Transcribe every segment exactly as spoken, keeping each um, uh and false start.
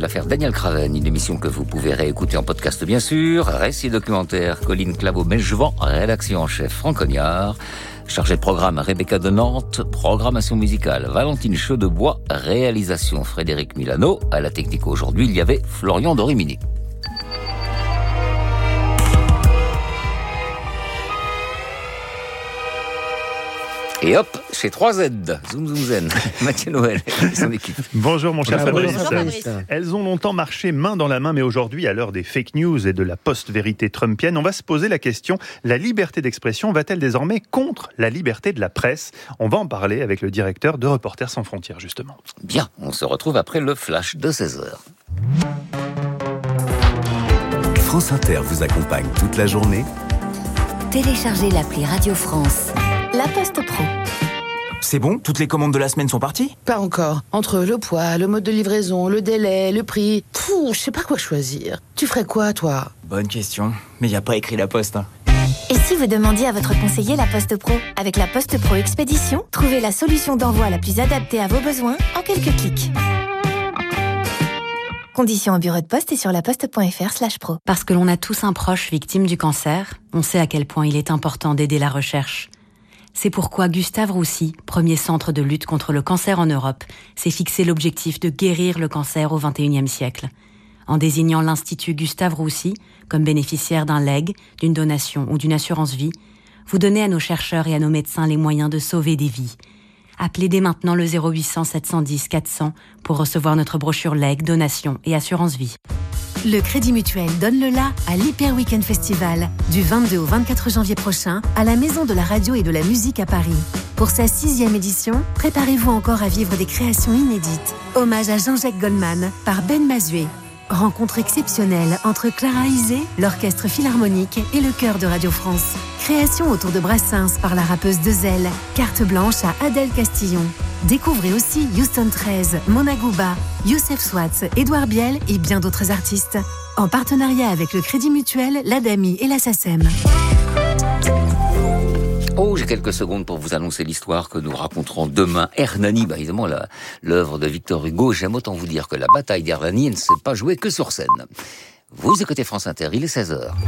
l'affaire Daniel Craven, une émission que vous pouvez réécouter en podcast bien sûr. Récit documentaire, Colline Claveau-Melchevant, rédaction en chef Franck Cognard. Chargé de programme Rebecca de Nantes, programmation musicale Valentine Chaudebois, réalisation Frédéric Milano. À la technique aujourd'hui, il y avait Florian Dorimini. Et hop, chez trois Z, Zoom Zoom Zen, Mathieu Noël et son équipe. Bonjour mon cher Fabrice. Bonjour, Fabrice. Elles ont longtemps marché main dans la main, mais aujourd'hui, à l'heure des fake news et de la post-vérité trumpienne, on va se poser la question, la liberté d'expression va-t-elle désormais contre la liberté de la presse ? On va en parler avec le directeur de Reporters sans frontières, justement. Bien, on se retrouve après le flash de seize heures. France Inter vous accompagne toute la journée. Téléchargez l'appli Radio France. La Poste Pro. C'est bon ? Toutes les commandes de la semaine sont parties ? Pas encore. Entre le poids, le mode de livraison, le délai, le prix... Pouh, je sais pas quoi choisir. Tu ferais quoi, toi ? Bonne question. Mais y a pas écrit la poste. Hein. Et si vous demandiez à votre conseiller la Poste Pro ? Avec la Poste Pro Expédition, trouvez la solution d'envoi la plus adaptée à vos besoins en quelques clics. Conditions au bureau de poste et sur laposte.fr slash pro. Parce que l'on a tous un proche victime du cancer, on sait à quel point il est important d'aider la recherche. C'est pourquoi Gustave Roussy, premier centre de lutte contre le cancer en Europe, s'est fixé l'objectif de guérir le cancer au vingt et unième siècle. En désignant l'Institut Gustave Roussy comme bénéficiaire d'un legs, d'une donation ou d'une assurance vie, vous donnez à nos chercheurs et à nos médecins les moyens de sauver des vies. Appelez dès maintenant le zéro huit cents sept cent dix quatre cents pour recevoir notre brochure legs, donation et assurance vie. Le Crédit Mutuel donne le la à l'Hyper Weekend Festival du vingt-deux au vingt-quatre janvier prochain à la Maison de la Radio et de la Musique à Paris. Pour sa sixième édition, préparez-vous encore à vivre des créations inédites. Hommage à Jean-Jacques Goldman par Ben Mazué. Rencontre exceptionnelle entre Clara Isé, l'Orchestre Philharmonique et le Chœur de Radio France. Création autour de Brassens par la rappeuse Dezel. Carte blanche à Adèle Castillon. Découvrez aussi Houston treize, Mona Gouba, Youssef Swatz, Édouard Biel et bien d'autres artistes. En partenariat avec le Crédit Mutuel, l'Adami et la SACEM. Oh, j'ai quelques secondes pour vous annoncer l'histoire que nous raconterons demain. Hernani, bah évidemment, la, l'œuvre de Victor Hugo. J'aime autant vous dire que la bataille d'Hernani ne s'est pas jouée que sur scène. Vous écoutez France Inter, il est seize heures.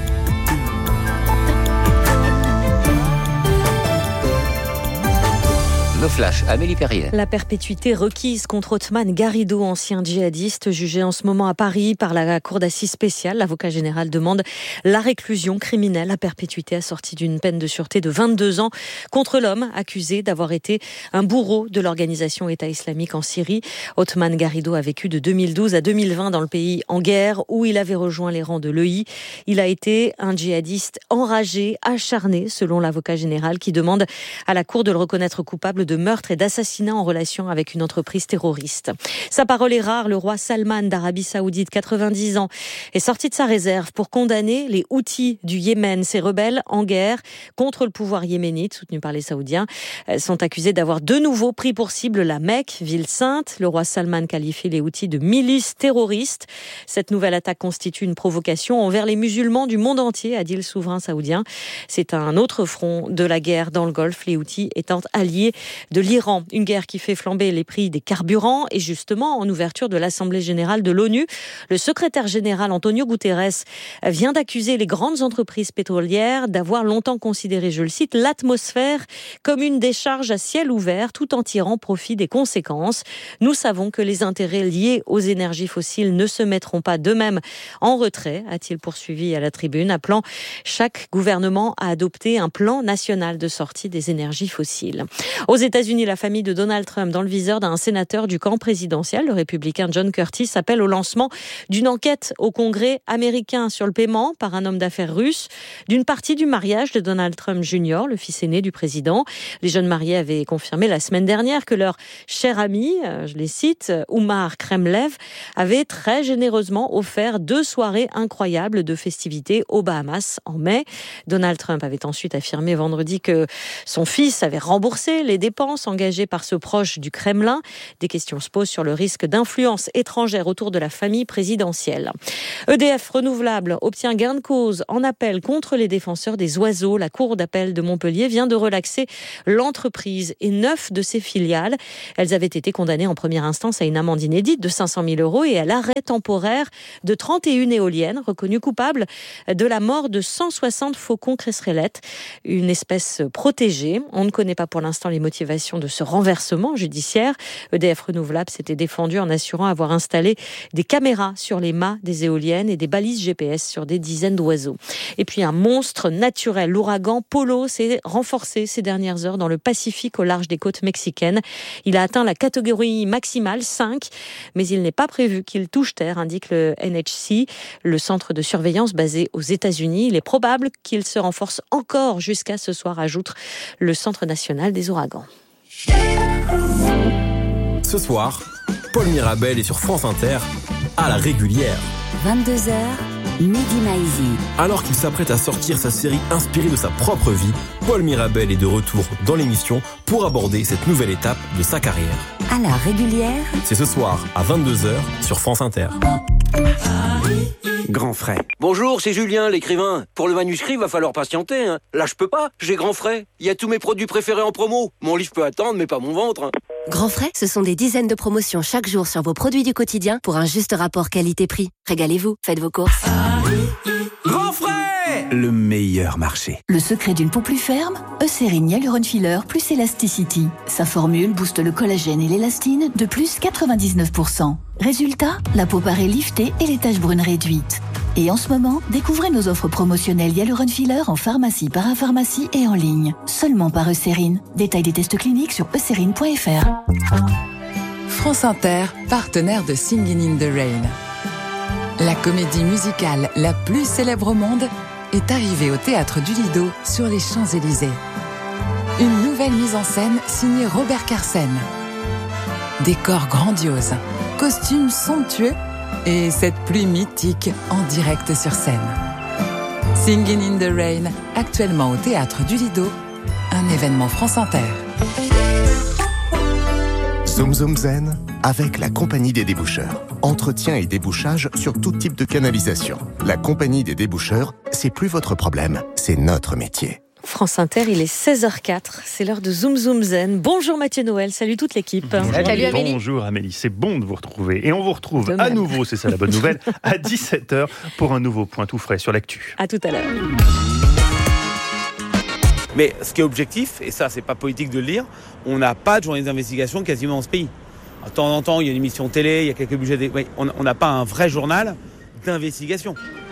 Le flash, Amélie Perrier. La perpétuité requise contre Othman Garrido, ancien djihadiste, jugé en ce moment à Paris par la cour d'assises spéciale. L'avocat général demande la réclusion criminelle à perpétuité assortie d'une peine de sûreté de vingt-deux ans contre l'homme accusé d'avoir été un bourreau de l'organisation État islamique en Syrie. Othman Garrido a vécu de deux mille douze à deux mille vingt dans le pays en guerre où il avait rejoint les rangs de l'E I. Il a été un djihadiste enragé, acharné, selon l'avocat général qui demande à la cour de le reconnaître coupable de meurtre et d'assassinat en relation avec une entreprise terroriste. Sa parole est rare. Le roi Salman d'Arabie Saoudite, quatre-vingt-dix ans, est sorti de sa réserve pour condamner les Houthis du Yémen. Ces rebelles en guerre contre le pouvoir yéménite, soutenus par les Saoudiens, sont accusés d'avoir de nouveau pris pour cible la Mecque, ville sainte. Le roi Salman qualifie les Houthis de milices terroristes. Cette nouvelle attaque constitue une provocation envers les musulmans du monde entier, a dit le souverain saoudien. C'est un autre front de la guerre dans le Golfe, les Houthis étant alliés de l'Iran. Une guerre qui fait flamber les prix des carburants et justement, en ouverture de l'Assemblée générale de l'ONU, le secrétaire général Antonio Guterres vient d'accuser les grandes entreprises pétrolières d'avoir longtemps considéré, je le cite, l'atmosphère comme une décharge à ciel ouvert tout en tirant profit des conséquences. Nous savons que les intérêts liés aux énergies fossiles ne se mettront pas d'eux-mêmes en retrait, a-t-il poursuivi à la tribune, appelant chaque gouvernement à adopter un plan national de sortie des énergies fossiles. Aux États-Unis, la famille de Donald Trump, dans le viseur d'un sénateur du camp présidentiel, le républicain John Curtis, appelle au lancement d'une enquête au Congrès américain sur le paiement par un homme d'affaires russe d'une partie du mariage de Donald Trump junior, le fils aîné du président. Les jeunes mariés avaient confirmé la semaine dernière que leur cher ami, je les cite, Oumar Kremlev, avait très généreusement offert deux soirées incroyables de festivités aux Bahamas en mai. Donald Trump avait ensuite affirmé vendredi que son fils avait remboursé les dépenses défense engagée par ce proche du Kremlin. Des questions se posent sur le risque d'influence étrangère autour de la famille présidentielle. E D F Renouvelable obtient gain de cause en appel contre les défenseurs des oiseaux. La Cour d'appel de Montpellier vient de relaxer l'entreprise et neuf de ses filiales. Elles avaient été condamnées en première instance à une amende inédite de cinq cent mille euros et à l'arrêt temporaire de trente et une éoliennes reconnues coupables de la mort de cent soixante faucons cresserellettes, une espèce protégée. On ne connaît pas pour l'instant les motivations de ce renversement judiciaire. E D F Renouvelable s'était défendu en assurant avoir installé des caméras sur les mâts des éoliennes et des balises G P S sur des dizaines d'oiseaux. Et puis un monstre naturel, l'ouragan Polo, s'est renforcé ces dernières heures dans le Pacifique au large des côtes mexicaines. Il a atteint la catégorie maximale cinq, mais il n'est pas prévu qu'il touche terre, indique le N H C, le centre de surveillance basé aux États-Unis. Il est probable qu'il se renforce encore jusqu'à ce soir, ajoute le Centre national des ouragans. Ce soir, Paul Mirabel est sur France Inter à la régulière. vingt-deux heures, Mehdi Maizi. Alors qu'il s'apprête à sortir sa série inspirée de sa propre vie, Paul Mirabel est de retour dans l'émission pour aborder cette nouvelle étape de sa carrière. À la régulière, c'est ce soir à vingt-deux heures sur France Inter. Grand frais. Bonjour, c'est Julien, l'écrivain. Pour le manuscrit, va falloir patienter. Hein. Là, je peux pas, j'ai grand frais. Il y a tous mes produits préférés en promo. Mon livre peut attendre, mais pas mon ventre. Hein. Grand frais, ce sont des dizaines de promotions chaque jour sur vos produits du quotidien pour un juste rapport qualité-prix. Régalez-vous, faites vos courses. Grand frais, le meilleur marché. Le secret d'une peau plus ferme, Eucérine Hyaluron Filler plus Elasticity. Sa formule booste le collagène et l'élastine de plus quatre-vingt-dix-neuf pour cent. Résultat, la peau paraît liftée et les taches brunes réduites. Et en ce moment, découvrez nos offres promotionnelles Hyaluron Filler en pharmacie, parapharmacie et en ligne. Seulement par Eucérine. Détail des tests cliniques sur eucérine point f r. France Inter, partenaire de Singin' in the Rain. La comédie musicale la plus célèbre au monde est arrivée au Théâtre du Lido sur les Champs-Élysées. Une nouvelle mise en scène signée Robert Carsen. Décor grandiose, costumes somptueux et cette pluie mythique en direct sur scène. Singin' in the Rain, actuellement au Théâtre du Lido, un événement France Inter. Zoom Zoom Zen avec la Compagnie des déboucheurs. Entretien et débouchage sur tout type de canalisation. La Compagnie des déboucheurs, c'est plus votre problème, c'est notre métier. France Inter, il est seize heures quatre, c'est l'heure de Zoom Zoom Zen. Bonjour Mathieu Noël, salut toute l'équipe. Bonjour, salut Amélie. Bonjour Amélie, c'est bon de vous retrouver. Et on vous retrouve à nouveau, c'est ça la bonne nouvelle, à dix-sept heures pour un nouveau point tout frais sur l'actu. À tout à l'heure. Mais ce qui est objectif, et ça c'est pas politique de le dire, on n'a pas de journée d'investigation quasiment dans ce pays. De temps en temps, il y a une émission télé, il y a quelques budgets, on n'a pas un vrai journal d'investigation.